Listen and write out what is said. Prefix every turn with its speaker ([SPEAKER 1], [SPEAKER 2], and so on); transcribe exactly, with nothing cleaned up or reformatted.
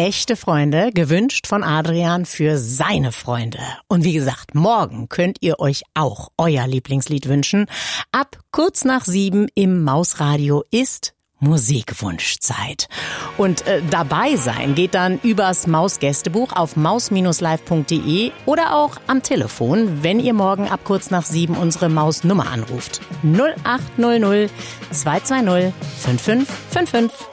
[SPEAKER 1] Echte Freunde, gewünscht von Adrian für seine Freunde. Und wie gesagt, morgen könnt ihr euch auch euer Lieblingslied wünschen. Ab kurz nach sieben im Mausradio ist Musikwunschzeit. Und äh, dabei sein geht dann übers Maus-Gästebuch auf maus Bindestrich live Punkt de oder auch am Telefon, wenn ihr morgen ab kurz nach sieben unsere Maus-Nummer anruft. null acht null null zwei zwei null fünf fünf fünf fünf.